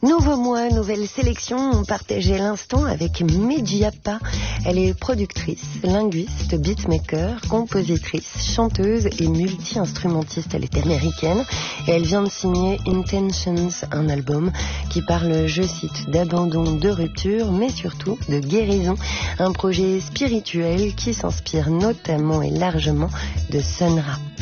Nouveau mois, nouvelle sélection, on partageait l'instant avec Mediapa. Elle est productrice, linguiste, beatmaker, compositrice, chanteuse et multi-instrumentiste. Elle est américaine et elle vient de signer Intentions, un album qui parle, je cite, d'abandon, de rupture, mais surtout de guérison. Un projet spirituel qui s'inspire notamment et largement de Sun Ra.